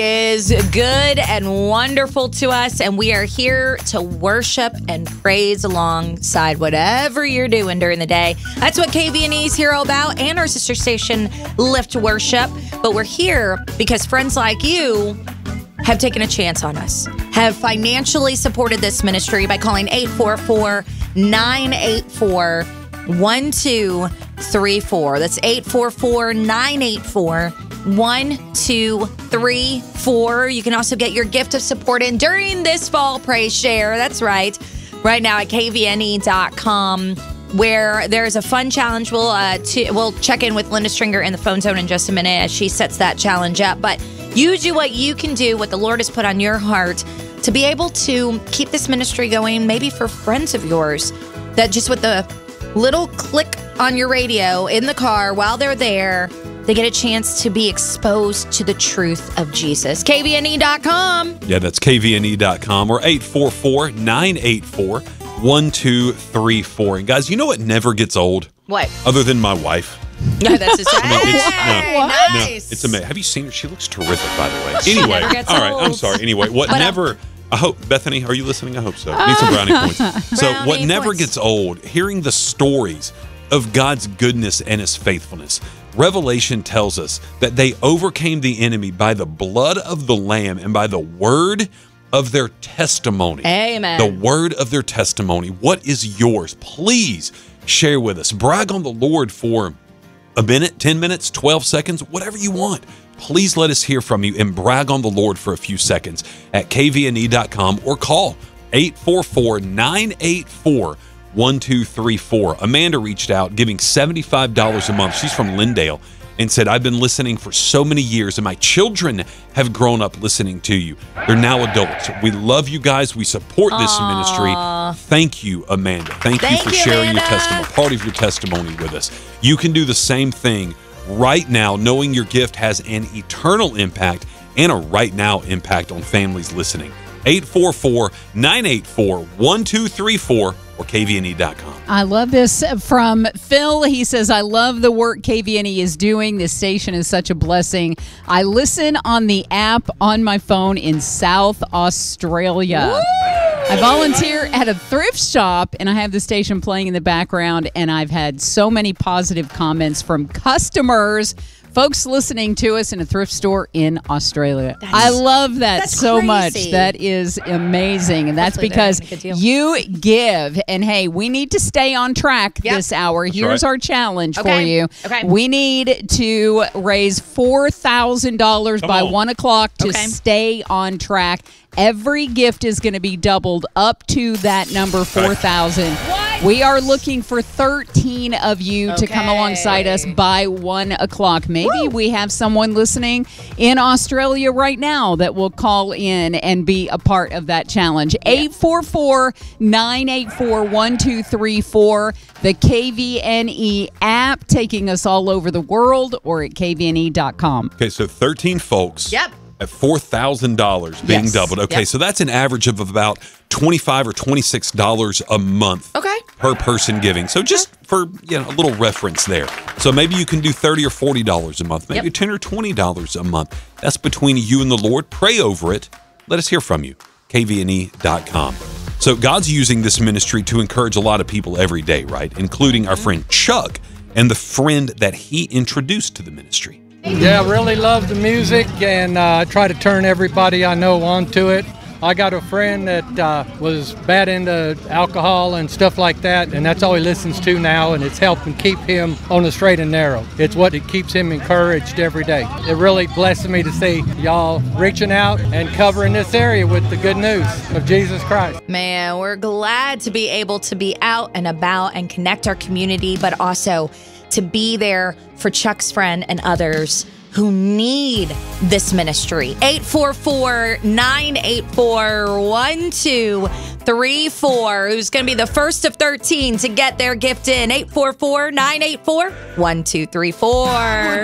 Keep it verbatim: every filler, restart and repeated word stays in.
Is good and wonderful to us, and we are here to worship and praise alongside whatever you're doing during the day. That's what K V N E is here all about, and our sister station, Lift Worship. But we're here because friends like you have taken a chance on us, have financially supported this ministry by calling eight four four, nine eight four, one two three four. That's eight four four, nine eight four, one two three four. You can also get your gift of support in during this fall praise share. That's right. Right now at K V N E dot com, where there's a fun challenge. We'll, uh, t- we'll check in with Linda Stringer in the phone zone in just a minute as she sets that challenge up. But you do what you can do, what the Lord has put on your heart to be able to keep this ministry going, maybe for friends of yours that just with the little click on your radio in the car while they're there, they get a chance to be exposed to the truth of Jesus. K V N E dot com. Yeah, that's K V N E dot com or eight four four, nine eight four, one two three four. And guys, you know what never gets old? What? Other than my wife. No, that's his I mean, it's, hey, no, nice. no, it's amazing. Have you seen her? She looks terrific, by the way. She Anyway, never gets all right, old. I'm sorry. Anyway, what But, um, never... I hope, Bethany, are you listening? I hope so. Need some brownie points. So Brownie what never points. gets old, hearing the stories of God's goodness and his faithfulness. Revelation tells us that they overcame the enemy by the blood of the Lamb and by the word of their testimony. Amen. The word of their testimony. What is yours? Please share with us. Brag on the Lord for a minute, ten minutes, twelve seconds, whatever you want. Please let us hear from you and brag on the Lord for a few seconds at K V N E dot com or call eight four four, nine eight four, one two three four. Amanda reached out giving seventy-five dollars a month. She's from Lindale and said, I've been listening for so many years and my children have grown up listening to you. They're now adults. We love you guys. We support this Aww. ministry. Thank you, Amanda. Thank, Thank you for you, sharing Amanda. your testimony, part of your testimony with us. You can do the same thing right now, knowing your gift has an eternal impact and a right now impact on families listening. eight four four, nine eight four, one two three four or K V N E dot com. I love this from Phil. He says, I love the work K V N E is doing. This station is such a blessing. I listen on the app on my phone in South Australia. Woo! I volunteer at a thrift shop, and I have the station playing in the background, and I've had so many positive comments from customers, folks listening to us in a thrift store in Australia. That's- I love that that's so crazy. much. That is amazing, and that's Hopefully they're because having a good deal. you give. And, hey, we need to stay on track Yep. this hour. That's Here's right. our challenge for Okay. you. Okay. We need to raise four thousand dollars Come by on. one o'clock to Okay. stay on track. Every gift is going to be doubled up to that number, four thousand. What? We are looking for thirteen of you to come Okay. alongside us by one o'clock. Maybe Woo. we have someone listening in Australia right now that will call in and be a part of that challenge. eight four four, nine eight four, one two three four. The K V N E app taking us all over the world, or at K V N E dot com. Okay, so thirteen folks. Yep. At four thousand dollars being Yes. doubled. Okay, Yep. so that's an average of about twenty-five or twenty-six dollars a month Okay. per person giving. So just for you know a little reference there. So maybe you can do thirty or forty dollars a month, maybe Yep. ten or twenty dollars a month. That's between you and the Lord. Pray over it. Let us hear from you. K V N E dot com. So God's using this ministry to encourage a lot of people every day, right? Including our friend Chuck and the friend that he introduced to the ministry. Yeah, I really love the music, and uh, I try to turn everybody I know onto it. I got a friend that uh, was bad into alcohol and stuff like that, and that's all he listens to now, and it's helping keep him on the straight and narrow. It's what it keeps him encouraged every day. It really blesses me to see y'all reaching out and covering this area with the good news of Jesus Christ. Man, we're glad to be able to be out and about and connect our community, but also to be there for Chuck's friend and others who need this ministry. eight four four, nine eight four, one two three four. Who's going to be the first of thirteen to get their gift in? eight four four, nine eight four, one two three four.